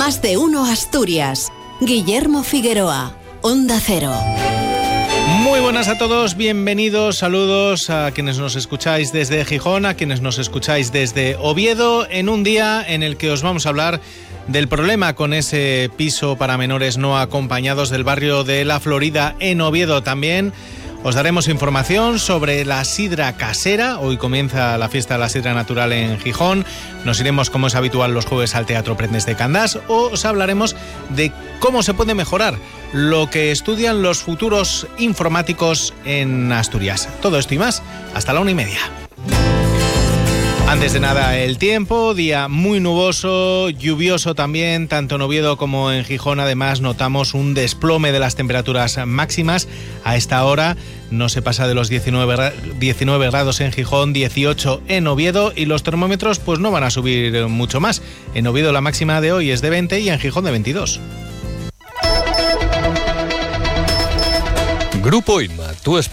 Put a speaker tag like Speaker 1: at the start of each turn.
Speaker 1: Más de uno Asturias. Guillermo Figueroa, Onda Cero.
Speaker 2: Muy buenas a todos, bienvenidos, saludos a quienes nos escucháis desde Gijón, a quienes nos escucháis desde Oviedo, en un día en el que os vamos a hablar del problema con ese piso para menores no acompañados del barrio de La Florida en Oviedo. También os daremos información sobre la sidra casera. Hoy comienza la fiesta de la sidra natural en Gijón. Nos iremos, como es habitual, los jueves al Teatro Prendes de Candás. Os hablaremos de cómo se puede mejorar lo que estudian los futuros informáticos en Asturias. Todo esto y más hasta la 1:30. Antes de nada, el tiempo, día muy nuboso, lluvioso también, tanto en Oviedo como en Gijón. Además, notamos un desplome de las temperaturas máximas. A esta hora no se pasa de los 19 grados en Gijón, 18 en Oviedo, y los termómetros pues no van a subir mucho más. En Oviedo la máxima de hoy es de 20 y en Gijón de 22.
Speaker 3: Grupo Inma, tu